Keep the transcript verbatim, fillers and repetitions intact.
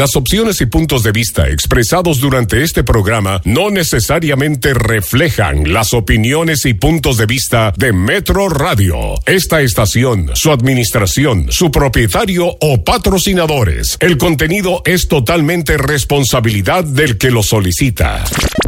Las opiniones y puntos de vista expresados durante este programa no necesariamente reflejan las opiniones y puntos de vista de Metro Radio, esta estación, su administración, su propietario o patrocinadores. El contenido es totalmente responsabilidad del que lo solicita.